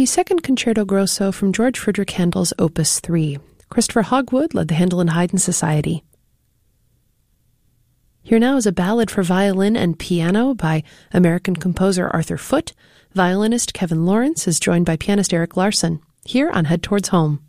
the second concerto grosso from George Frideric Handel's Opus 3. Christopher Hogwood led the Handel and Haydn Society. Here now is a ballad for violin and piano by American composer Arthur Foote. Violinist Kevin Lawrence is joined by pianist Eric Larson, here on Head Towards Home.